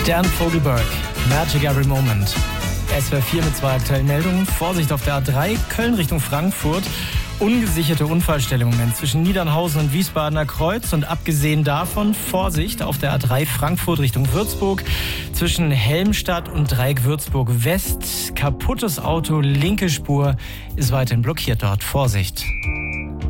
Dan Vogelberg, Magic Every Moment. SWR 4 mit 2 aktuellen Meldungen. Vorsicht auf der A3, Köln Richtung Frankfurt. Ungesicherte Unfallstelle im Moment zwischen Niedernhausen und Wiesbadener Kreuz. Und abgesehen davon Vorsicht auf der A3 Frankfurt Richtung Würzburg. Zwischen Helmstadt und Dreieck Würzburg West. Kaputtes Auto, linke Spur ist weiterhin blockiert dort. Vorsicht.